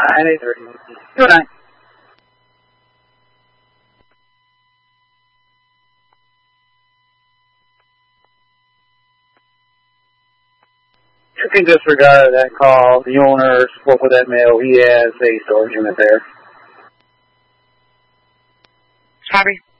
8:30. Good night. You can disregard that call. The owner spoke with that male. He has a storage unit there. Copy.